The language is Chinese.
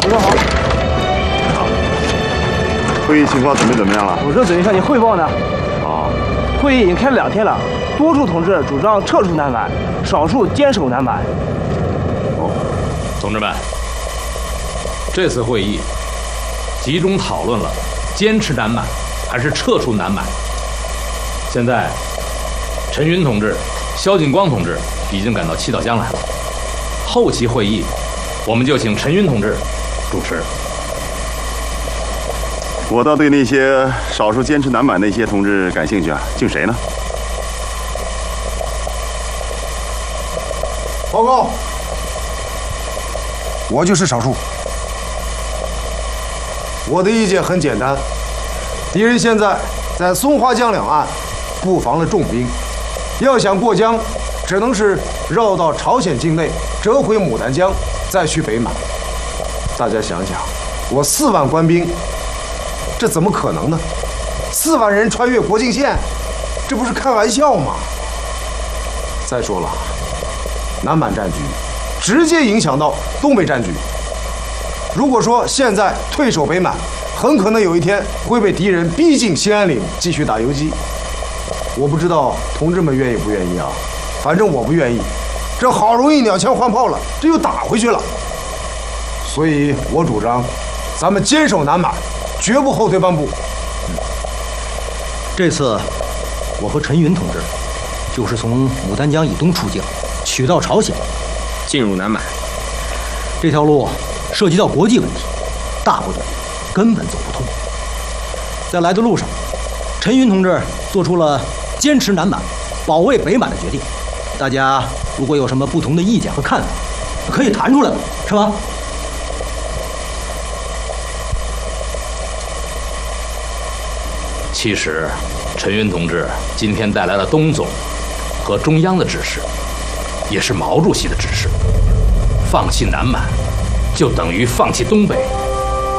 主正好。 好。会议情况准备怎么样了？ 我正准备向你汇报呢。 好。 会议已经开了2天了，多数同志主张撤出南满，少数坚守南满。 哦， 同志们，这次会议集中讨论了坚持南满还是撤出南满。现在，陈云同志、萧劲光同志已经赶到七岛江来了。后期会议，我们就请陈云同志主持。 我倒对那些少数坚持南满的一些同志感兴趣啊，敬谁呢？ 报告，我就是少数。我的意见很简单，敌人现在在松花江两岸布防了重兵，要想过江，只能是绕到朝鲜境内，折回牡丹江，再去北满。大家想想，我4万官兵，这怎么可能呢？4万人穿越国境线，这不是开玩笑吗？再说了，南满战局直接影响到东北战局。如果说现在退守北满，很可能有一天会被敌人逼近兴安岭，继续打游击。我不知道同志们愿意不愿意啊？反正我不愿意。这好容易鸟枪换炮了，这又打回去了。所以我主张，咱们坚守南满，绝不后退半步。 这次我和陈云同志就是从牡丹江以东出境，取道朝鲜， 进入南满。 这条路涉及到国际问题，大部队根本走不通。在来的路上，陈云同志做出了坚持南满、保卫北满的决定。大家如果有什么不同的意见和看法，可以谈出来，是吧？ 其实，陈云同志今天带来了东总和中央的指示，也是毛主席的指示。放弃南满，就等于放弃东北。